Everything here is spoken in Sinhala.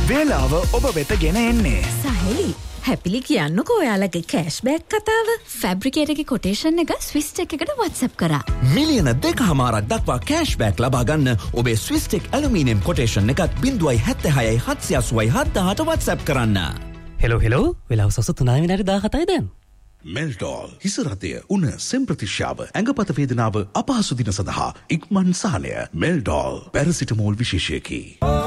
වේලාව ඔබ වෙත ගෙන එන්නේ. සහලි හැපිලි කියන්නකෝ ඔයාලගේ කෑෂ්බෑක් කතාව. ෆැබ්‍රිකේටගේ කොටේෂන් එක ස්විස්ටෙක් එකට WhatsApp කරා. මිලියන 2.5ක් දක්වා කෑෂ්බෑක් ලබා ගන්න ඔබේ ස්විස්ටෙක් ඇලුමිනියම් කොටේෂන් එකත් 0.76 787 WhatsApp කරන්න. හෙලෝ වෙලාව සස 3 විනාඩි 17යි දැන්. මෙල්ටෝල් හිසරතය උන සෙම්ප්‍රතිශ්‍යාව ඇඟපත වේදනාව අපහසු දින සඳහා ඉක්මන් සහනය මෙල්ටෝල් පැරසිටමෝල් විශේෂයකි.